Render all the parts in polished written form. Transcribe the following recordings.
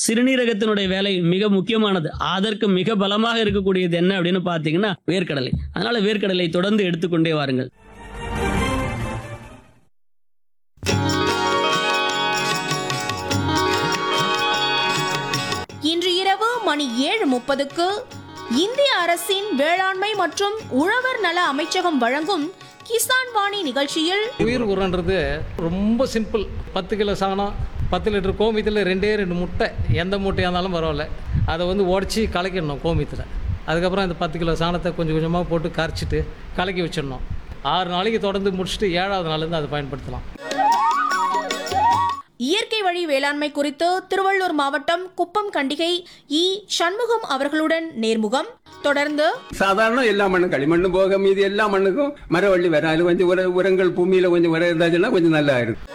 சிறுநீரகத்தினுடைய வேலை மிக முக்கியமானது. அதற்கு மிக பலமாக இருக்கக்கூடியது என்ன அப்படின்னு பார்த்தீங்கன்னா வேர்க்கடலை. அதனால வேர்க்கடலை தொடர்ந்து எடுத்துக்கொண்டே வாருங்கள். இன்று இரவு மணி 7:30க்கு இந்திய அரசின் வேளாண்மை மற்றும் உழவர் நல அமைச்சகம் வழங்கும் கிசான் வாணி நிகழ்ச்சியில் உயிர் உரன்றது ரொம்ப சிம்பிள். 10 கிலோ சாணம், 10 லிட்டர் கோமியத்தில் 2 முட்டை, எந்த முட்டையாக இருந்தாலும் பரவாயில்ல, அதை உடச்சி கலக்கிடணும் கோமியத்தில். அதுக்கப்புறம் இந்த 10 கிலோ சாணத்தை கொஞ்சம் கொஞ்சமாக போட்டு கரைச்சிட்டு கலக்கி வச்சிடணும். 6 நாளைக்கு தொடர்ந்து முடிச்சுட்டு 7வது நாள்லேருந்து அதை பயன்படுத்தலாம். இயற்கை வழி வேளாண்மை குறித்து திருவள்ளூர் மாவட்டம் குப்பம் கண்டிகை இ. சண்முகம் அவர்களுடன் நேர்முகம். தொடர்ந்து சாதாரண எல்லா மண்ணும் களிமண்ணு போக மீதி எல்லா மண்ணுக்கும் மரவள்ளி வர, அது கொஞ்சம் உரங்கள் பூமியில கொஞ்சம் வர இருந்தாச்சுன்னா கொஞ்சம் நல்லா இருக்கும்.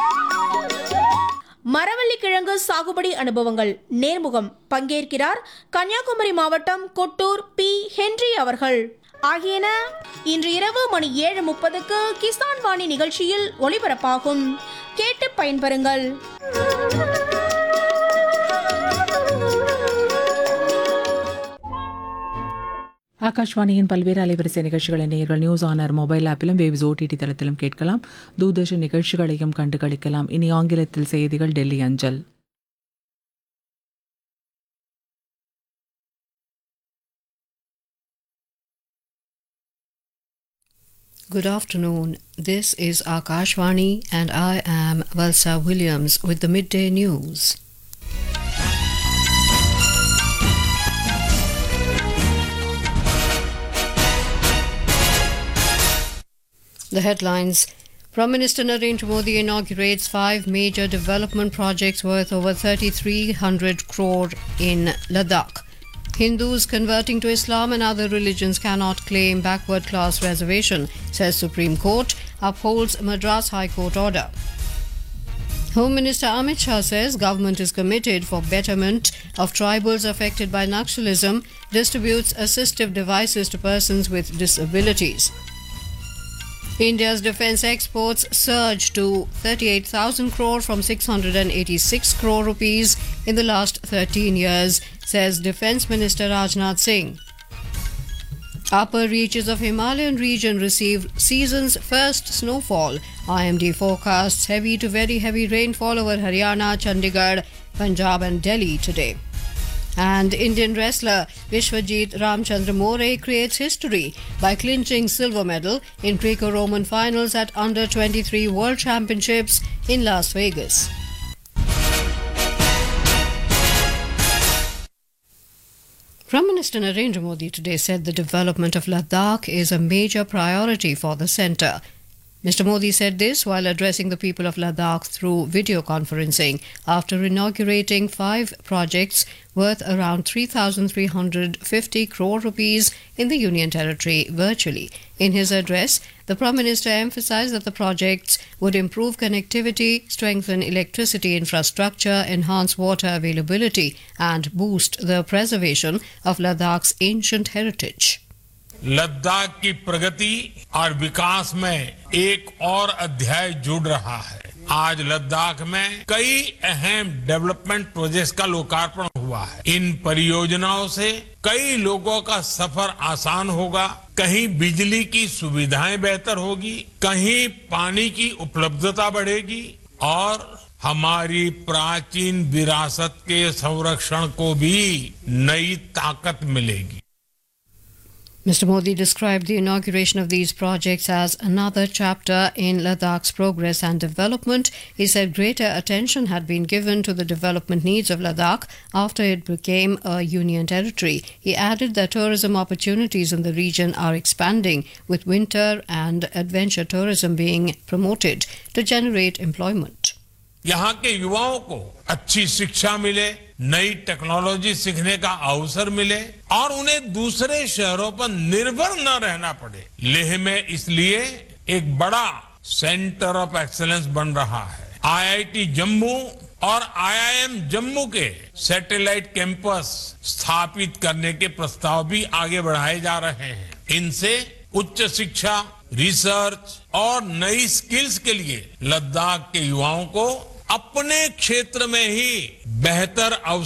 மரவள்ளி கிழங்கு சாகுபடி அனுபவங்கள் நேர்முகம். பங்கேற்கிறார் கன்னியாகுமரி மாவட்டம் கொட்டூர் பி. ஹென்றி அவர்கள். ஆகியன இன்று இரவு மணி 7:30க்கு கிசான் வாணி நிகழ்ச்சியில் ஒளிபரப்பாகும். கேட்டு பயன்பெறுங்கள். ஆகாஷ்வாணியின் பல்வேறு அலைவரிசை நிகழ்ச்சிகளை நேயர்கள் news honour mobile ஆப்பிலும் waves OTT தளத்திலும் கேட்கலாம். தூர்தர்ஷன் நிகழ்ச்சிகளையும் கண்டு களிக்கலாம். இனி ஆங்கிலத்தில் செய்திகள் டெல்லி அஞ்சல். Good afternoon. This is Akashvani and I am Valsa Williams with the midday news. The headlines. Prime Minister Narendra Modi inaugurates 5 major development projects worth over 3,300 crore in Ladakh. Hindus converting to Islam and other religions cannot claim backward class reservation, says Supreme Court, upholds Madras High Court order. Home Minister Amit Shah says government is committed for betterment of tribals affected by Naxalism, distributes assistive devices to persons with disabilities. India's defence exports surged to 38,000 crore from 686 crore rupees in the last 13 years, says Defence Minister Rajnath Singh. Upper reaches of Himalayan region received season's first snowfall. IMD forecasts heavy to very heavy rainfall over Haryana, Chandigarh, Punjab and Delhi today. And Indian wrestler Vishwajit Ramchandra More creates history by clinching silver medal in Greco-Roman finals at Under-23 World Championships in Las Vegas. Prime Minister Narendra Modi today said the development of Ladakh is a major priority for the centre. Mr. Modi said this while addressing the people of Ladakh through video conferencing after inaugurating 5 projects worth around 3,350 crore rupees in the Union Territory virtually. In his address, the Prime Minister emphasized that the projects would improve connectivity, strengthen electricity infrastructure, enhance water availability, and boost the preservation of Ladakh's ancient heritage. Ladakh की प्रगति और विकास में एक और अध्याय जुड़ रहा है। आज लद्दाख में कई अहम डेवलपमेंट प्रोजेक्ट्स का लोकार्पण हुआ है। इन परियोजनाओं से कई लोगों का सफर आसान होगा, कहीं बिजली की सुविधाएं बेहतर होगी, कहीं पानी की उपलब्धता बढ़ेगी और हमारी प्राचीन विरासत के संरक्षण को भी नई ताकत मिलेगी। Mr. Modi described the inauguration of these projects as another chapter in Ladakh's progress and development. He said greater attention had been given to the development needs of Ladakh after it became a union territory. He added that tourism opportunities in the region are expanding, with winter and adventure tourism being promoted to generate employment. यहाँ के युवाओं को अच्छी शिक्षा मिले, नई technology सीखने का अवसर मिले और उन्हें दूसरे शहरों पर निर्भर न रहना पड़े। लेह में इसलिए एक बड़ा सेंटर ऑफ एक्सीलेंस बन रहा है। IIT जम्मू और IIM जम्मू के सैटेलाइट कैंपस स्थापित करने के प्रस्ताव भी आगे बढ़ाए जा रहे हैं। इनसे उच्च शिक्षा, रिसर्च और नई स्किल्स के लिए लद्दाख के युवाओं को अपने क्षेत्र में ही बेहतर अवसर